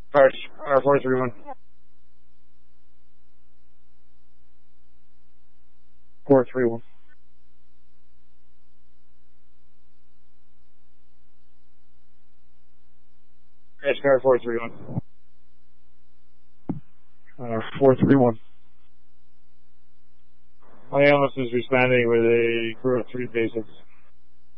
Parts R431. 431. Car 431. 431. My analyst is responding with a crew of 3 basics.